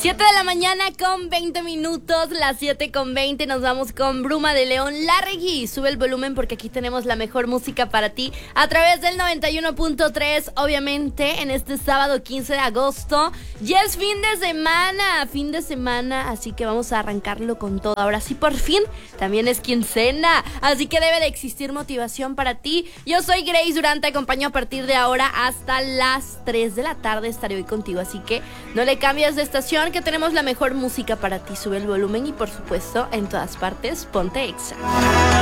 7 de la mañana con 20 minutos, las 7:20 nos vamos con Bruma de León Larregui. Sube el volumen porque aquí tenemos la mejor música para ti a través del 91.3, obviamente en este sábado 15 de agosto. Ya es fin de semana, así que vamos a arrancarlo con todo. Ahora sí, por fin, también es quincena, así que debe de existir motivación para ti. Yo soy Grace Durán, te acompaño a partir de ahora hasta las 3 de la tarde, estaré hoy contigo, así que no le cambies de estación, que tenemos la mejor música para ti. Sube el volumen y por supuesto en todas partes ponte Exa.